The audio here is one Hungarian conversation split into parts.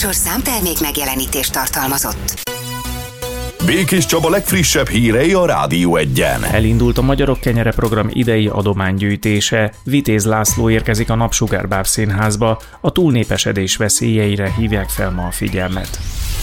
műsor számtermék megjelenítést tartalmazott. Békés Csaba legfrissebb hírei a Rádió Egyen. Elindult a Magyarok Kenyere program idei adománygyűjtése. Vitéz László érkezik a Napsugár Bábszínházba. A túlnépesedés veszélyeire hívják fel ma a figyelmet.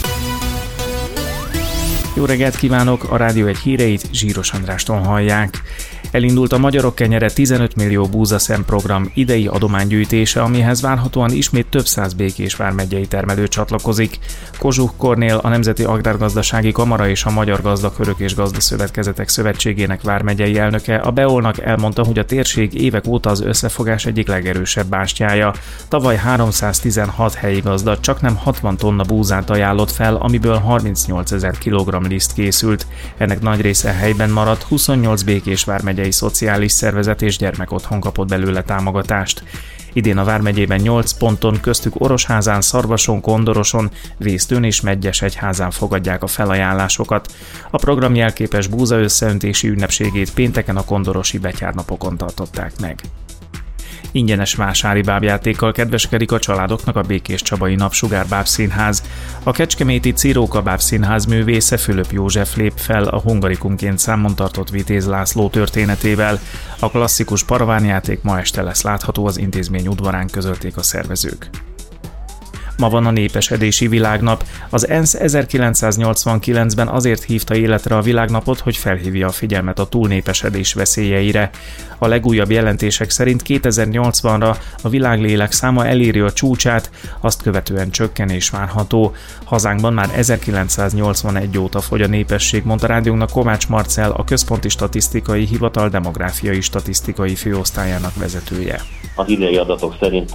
Jó reggelt kívánok! A Rádió Egy híreit Zsíros Andrástól hallják. Elindult a Magyarok Kenyere 15 millió búzaszem program idei adománygyűjtése, amihez várhatóan ismét több száz Békés vármegyei termelő csatlakozik. Kozsuh Kornél, a Nemzeti Agrárgazdasági Kamara és a Magyar Gazdakörök és Gazdaszövetkezetek Szövetségének vármegyei elnöke a Beolnak elmondta, hogy a térség évek óta az összefogás egyik legerősebb bástyája. Tavaly 316 helyi gazda csaknem 60 tonna búzát ajánlott fel, amiből 38 000 kg liszt készült. Ennek nagy része helyben maradt, 28 Békés vármegyei szociális szervezet és gyermekotthon kapott belőle támogatást. Idén a vármegyében 8 ponton, köztük Orosházán, Szarvason, Kondoroson, Vésztőn és Medgyesegyházán fogadják a felajánlásokat. A program jelképes búza összeöntési ünnepségét pénteken a kondorosi betyárnapokon tartották meg. Ingyenes vásári bábjátékkal kedveskedik a családoknak a Békés Csabai Napsugár Bábszínház. A kecskeméti Ciróka Bábszínház művésze Fülöp József lép fel a hungarikumként számon tartott Vitéz László történetével. A klasszikus paravánjáték ma este lesz látható az intézmény udvarán, közölték a szervezők. Ma van a népesedési világnap. Az ENSZ 1989-ben azért hívta életre a világnapot, hogy felhívja a figyelmet a túlnépesedés veszélyeire. A legújabb jelentések szerint 2080-ra a világ lélekszáma eléri a csúcsát, azt követően csökkenés várható. Hazánkban már 1981 óta fogy a népesség, mondta rádiónknak Kovács Marcell, a Központi Statisztikai Hivatal demográfiai statisztikai főosztályának vezetője. Az idei adatok szerint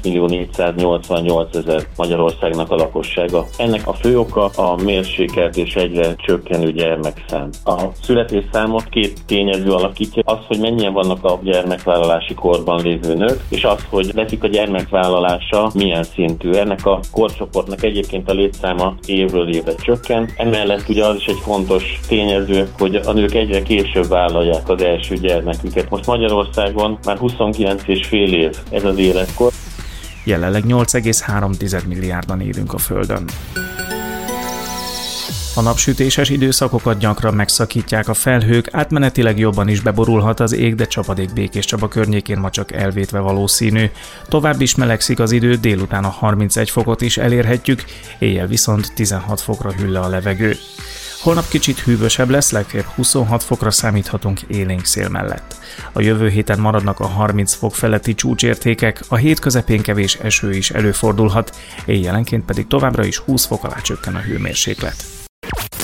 9.488.000 Magyarországnak a lakossága. Ennek a fő oka a mérsékelt és egyre csökkenő gyermekszám. A születésszámot két tényező alakítja, az, hogy mennyien vannak a gyermekvállalási korban lévő nők, és az, hogy nekik a gyermekvállalása milyen szintű. Ennek a korcsoportnak egyébként a létszáma évről évre csökken. Emellett ugye az is egy fontos tényező, hogy a nők egyre később vállalják az első gyermeküket. Most Magyarországon már 29,5 év ez az életkor. Jelenleg 8,3 milliárdan élünk a Földön. A napsütéses időszakokat gyakran megszakítják a felhők, átmenetileg jobban is beborulhat az ég, de csapadék Békés Csaba környékén ma csak elvétve valószínű. Tovább is melegszik az idő, délután a 31 fokot is elérhetjük, éjjel viszont 16 fokra hűl le a levegő. Holnap kicsit hűvösebb lesz, legfeljebb 26 fokra számíthatunk élénk szél mellett. A jövő héten maradnak a 30 fok feletti csúcsértékek, a hét közepén kevés eső is előfordulhat, éjjelenként pedig továbbra is 20 fok alá csökken a hőmérséklet.